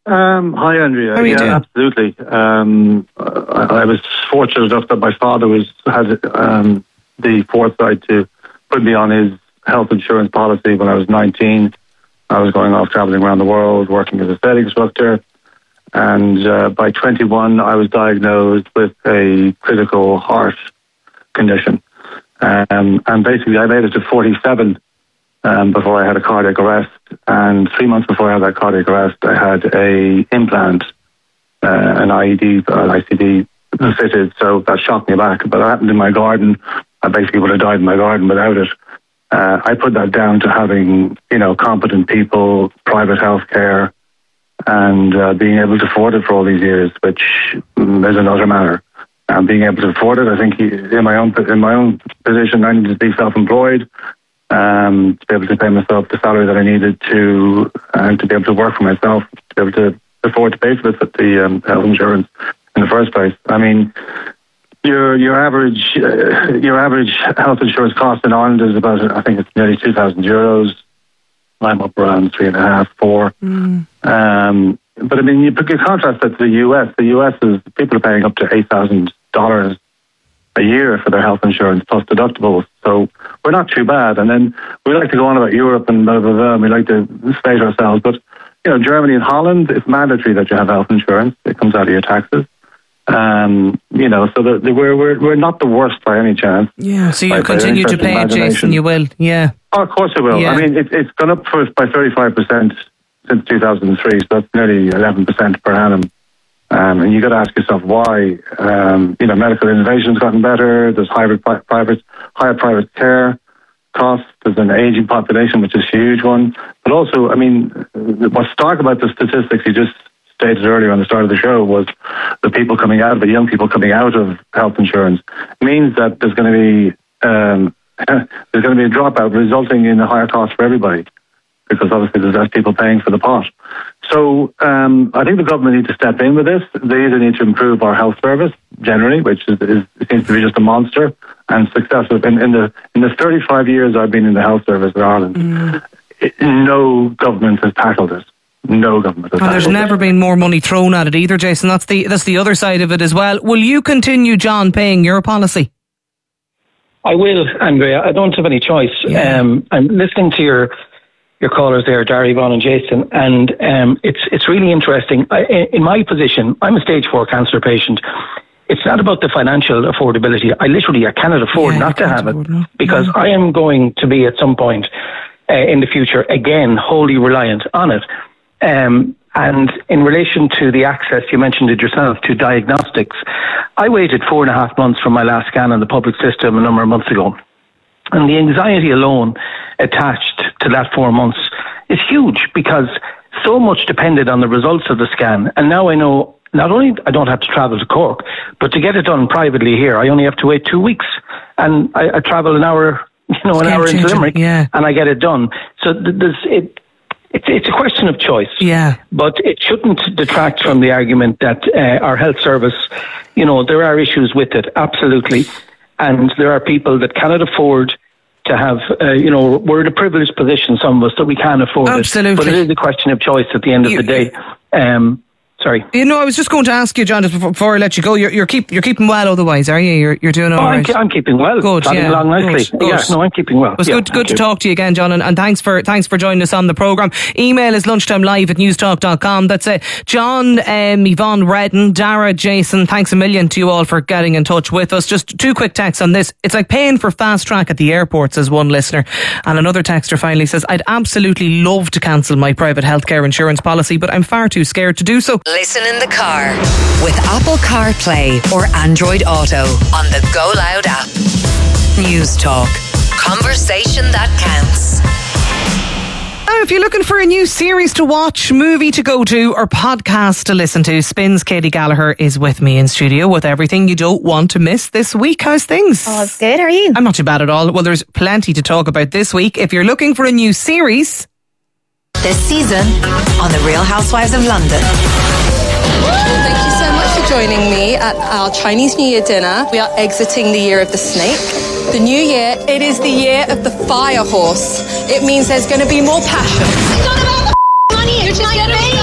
Hi, Andrea. How are you doing? Absolutely. I was fortunate enough that my father had the foresight to put me on his health insurance policy when I was 19. I was going off traveling around the world, working as a sales instructor. And by 21, I was diagnosed with a critical heart condition. And basically, I made it to 47 before I had a cardiac arrest. And 3 months before I had that cardiac arrest, I had a implant, an IED, an ICD fitted. So that shocked me back. But it happened in my garden. I basically would have died in my garden without it. I put that down to having, competent people, private health care, and being able to afford it for all these years, which is another matter. And being able to afford it, I think in my own position, I needed to be self-employed, to be able to pay myself the salary that I needed to be able to work for myself, to be able to afford to pay for the health insurance in the first place. I mean, your average health insurance cost in Ireland is about, I think it's nearly €2,000. I'm up around 3.5, 4. But I mean, you contrast that to the US. The US is people are paying up to $8,000 a year for their health insurance plus deductibles. So we're not too bad. And then we like to go on about Europe and blah blah blah. And we like to state ourselves, but Germany and Holland, it's mandatory that you have health insurance. It comes out of your taxes. So we're not the worst by any chance. Yeah. So you continue to pay it, Jason. You will. Yeah. Oh, of course it will. Yeah. I mean, it's gone up by 35% since 2003, so that's nearly 11% per annum. And you got to ask yourself why. Medical innovation's gotten better. There's higher private care costs. There's an aging population, which is a huge one. But also, I mean, what's stark about the statistics you just stated earlier on the start of the show was the people coming out of it, young people coming out of health insurance, means that there's going to be a dropout resulting in a higher cost for everybody, because obviously there's less people paying for the pot. So I think the government needs to step in with this. They either need to improve our health service generally, which seems to be just a monster, and successful. In the 35 years I've been in the health service in Ireland, no government has tackled it. No government has tackled it. There's never been more money thrown at it either, Jason. That's the other side of it as well. Will you continue, John, paying your policy? I will, Andrea. I don't have any choice. Yeah. I'm listening to your callers there, Darry, Yvonne and Jason, and it's really interesting. In my position, I'm a stage 4 cancer patient. It's not about the financial affordability. I cannot afford not to have it, because I am going to be at some point in the future, again, wholly reliant on it. And in relation to the access, you mentioned it yourself, to diagnostics, I waited 4.5 months for my last scan in the public system a number of months ago. And the anxiety alone attached to that 4 months is huge, because so much depended on the results of the scan. And now I know not only I don't have to travel to Cork, but to get it done privately here, I only have to wait 2 weeks. And I travel an hour into Limerick, and I get it done. So it's a question of choice. Yeah. But it shouldn't detract from the argument that our health service, there are issues with it, absolutely. And there are people that cannot afford to have, we're in a privileged position, some of us, that we can't afford absolutely. It. But it is a question of choice at the end of the day. Sorry. I was just going to ask you, John, just before I let you go, you're keeping well otherwise, are you? You're doing all right? I'm keeping well. Good, along nicely. Good. Yeah, no, I'm keeping well. It's good to talk to you again, John, and thanks for joining us on the programme. Email is lunchtimelive@newstalk.com. That's it. John, Yvonne, Redden, Dara, Jason, thanks a million to you all for getting in touch with us. Just 2 quick texts on this. It's like paying for fast track at the airport, says one listener. And another texter finally says, I'd absolutely love to cancel my private healthcare insurance policy, but I'm far too scared to do so. Listen in the car with Apple CarPlay or Android Auto on the Go Loud app. News Talk. Conversation that counts. Now, if you're looking for a new series to watch, movie to go to, or podcast to listen to, Spin's Katie Gallagher is with me in studio with everything you don't want to miss this week. How's things? Oh, it's good. How are you? I'm not too bad at all. Well, there's plenty to talk about this week. If you're looking for a new series... This season on The Real Housewives of London. Thank you so much for joining me at our Chinese New Year dinner. We are exiting the year of the snake. The new year, it is the year of the fire horse. It means there's going to be more passion. It's not about the money, you're just getting